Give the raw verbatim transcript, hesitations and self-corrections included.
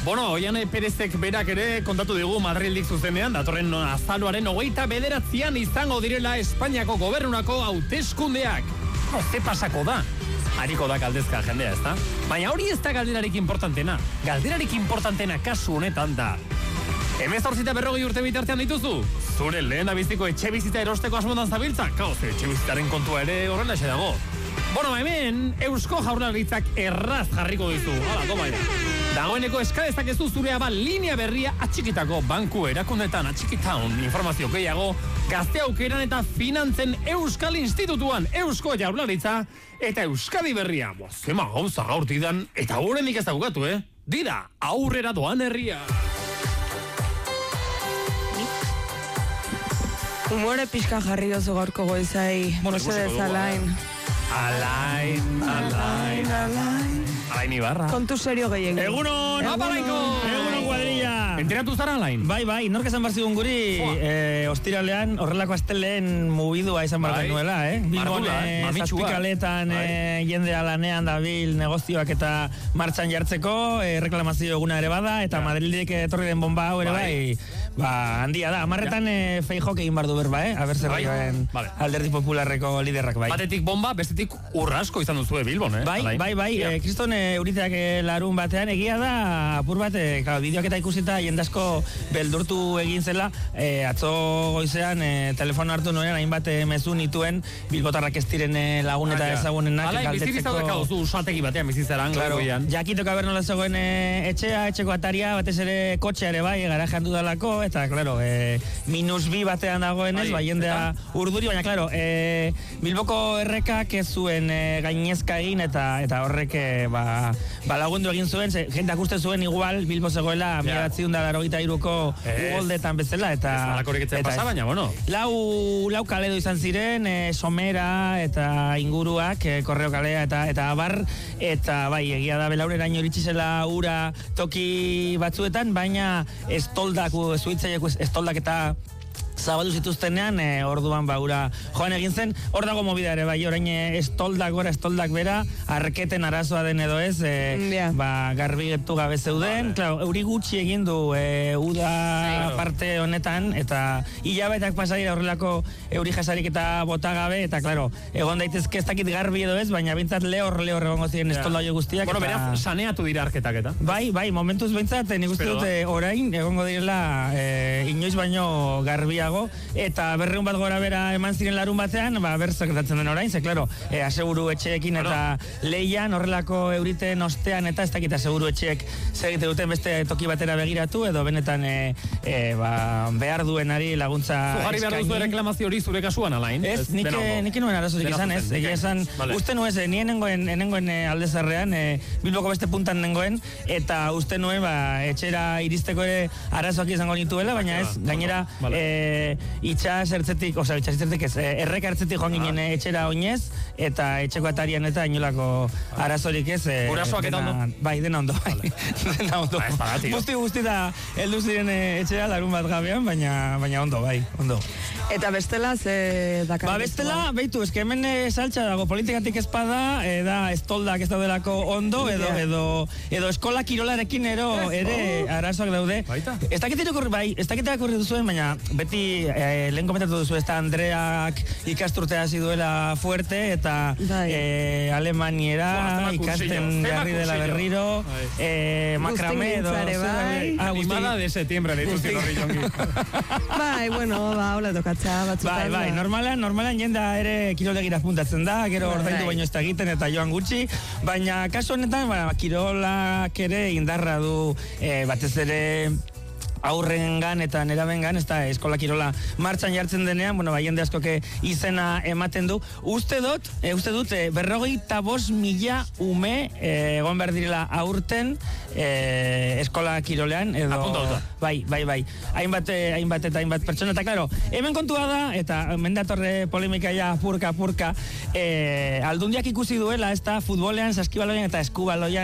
Bueno, Oiane Perezek berak ere kontatu digu Madrildik zuzenean, datorren azaroaren hogeita bederatzian izango direla Espainiako gobernunako hauteskundeak. No, ze pasako da? Hariko da galdezka jendea, ez da? Baina hori ez da galderarik importantena. Galderarik importantena kasu honetan da. Hemezortzita berrogei urte bitartean dituzu? Zure lehen abiziko etxe bizita erosteko asmotan zabiltza? Kauz, etxe bizitaren kontua ere horrela xe dago. Bueno, hemen, Eusko Jaurlaritzak erraz jarriko dizu. Hala, toma ere. Dagoeneko eskadezak ez du zure abal linea berria atxikitako banku erakundetan atxikitaun informazio gehiago Gazte Aukeran eta Finantzen Euskal Institutuan Eusko Jaurlaritza eta Euskadi Berria. Boa, zema gauza gaurtidan eta horrenik ez daukatu, eh? Dira, aurrera doan herria. Humore pixka jarri dozu gaurko goizai. Bueno, Mesedez, Alain. Alain, Alain, Alain. Alain Ibarra. Kontu serio gehiago. Egunon! Apalaiko! Egunon, kuadrilla! Enteratu zara, Alain? Bai, bai, nork esan barzigun guri, eh, ostiralean, horrelako asteleen mugidua izan barren nuela, eh? Bilbon, eh, zazpikaletan eh, jendea lanean dabil negozioak eta martxan jartzeko, eh, reklamazio eguna ere bada, eta ja. Madrildik etorri den bomba hau ere bai, ba, handia da. Amarretan ja. eh, Feijok egin bardu berba, eh? Aber zer bai. vale. Alderdi Popularreko liderrak, bai. Batetik bomba, bestetik urrasko izan duzue Bilbon, eh? Bai, Alain. bai, bai, ja. eh, kriston eh, uriteak eh, larun batean egia da, apur bat, eh, claro, bideoak eta ikusita jendasko beldurtu egin zela, eh, atzo goizean eh, telefono hartu nuen, hainbat eh, mezu nituen Bilbotarrak ez diren eh, lagun eta ah, ezagunenak galdetzeko. Alain, bizitizaudak hau zu usategi batean bizitzaran, claro, goian. Jakitoka bernola zegoen eh, etxea, etxeko ataria, batez ere kotxea ere bai, garajean dudalako, eta, claro, eh, minus bi batean dagoenez, bai, jendea urduri, baina, claro, eh, Bilboko errekak ez zuen eh, gainezka egin, eta eta horrek eh, ba, ba lagundu egin zuen, ze, jendak uste zuen igual Bilbo zegoela mila batziehun eta laurogeita hiruko ugoldetan bezala, eta eta pasa, baina, bueno. Lau, lau kaledo izan ziren, e, Somera eta inguruak, e, Korreo kalea eta eta abar, eta bai, egia da belaureraino iritsi zela ura toki batzuetan, baina estoldak, zuitzaiek estoldak eta zabaldu zituztenean, e, orduan baura joan egin zen, hor dago movida ere, bai, orain estoldak gora, estoldak bera, arketen arazoa den edo ez, e, yeah. ba, garbigetu gabe zeuden, vale. Claro, euri gutxi egin du e, uda sí, parte honetan, eta hilabetak pasadira horrelako euri jasarik eta bota gabe, eta claro, egon daitezke ez dakit garbi edo ez, baina bintzat lehor, lehor egongo ziren yeah. estolda hori guztiak. Bueno, eta... beraz, saneatu dira arketak eta? Bai, bai, momentuz bintzat, nik uste dute orain, egongo direla e, inoiz baino garbia eta berreun bat gora bera eman ziren larun batean, ba, berzak datzen den orain, ze, klaro, e, aseguru etxeekin eta leian horrelako euriten ostean eta ez dakit aseguru etxeek segite duten beste toki batera begiratu, edo benetan e, e, ba, behar duenari laguntza eskaini. Zuhari behar duzu reklamazio hori zure kasuan, Alain? Ez, nik, nik nuen arazozik esan, ez, egia esan, vale. Uste nuez, nien nengoen, nengoen e, aldezarrean, e, Bilboko beste puntan nengoen, eta uste nuen, ba, etxera iristeko ere arazoak izango nituela, baina ez, gainera, vale. e, itxas ertzetik, oza, itxas ertzetik ez, errek ertzetik joan ginen ah. etxera oinez, eta etxeko atarian eta inolako arazorik ez. Gurasoak eta ondo? Bai, dena ondo, bai. Dena ondo. Guzti guzti da, heldu ziren etxera larun bat gabean, baina, baina ondo, bai, ondo. Eta bestela, ze dakar? Ba, bestela, behitu, eske hemen saltza dago, politikatik espada, e, da, estoldak ez daudelako ondo, edo, edo, edo eskola kirolarekin ero, ere, arazoak daude. Baita? Ez dakit irakurri, bai, ez dakit irakurri duzuen, baina beti eh, lehen komentatu duzu, ez da Andreak ikasturtea hasi duela fuerte, eta eh, Alemaniera ikasten garri dela berriro, eh, makrame edo... Animada de septiembre, dituzkin horri jongi. Bai, bueno, ba, hola tokatza batzutan. Bai, bai, normalan, normalan jenda ere kirolegira puntatzen da, gero ordaindu baino ez da egiten eta joan gutxi, baina kasu honetan, ba, kirolak ere indarra du, eh, batez ere aurrengan eta nerabengan, ez da eskola kirola martxan jartzen denean, bueno, bai, jende askoke izena ematen du. Uste dut, e, uste dut, e, berrogeita bost mila ume egon behar direla aurten e, eskola kirolean, edo... Apuntauta. Bai, bai, bai. Hainbat, hainbat eta hainbat pertsona, eta klaro, hemen kontua da, eta mendatorre polemika ja purka, purka, e, aldundiak ikusi duela, ez da, futbolean, saskibaloian eta eskubaloian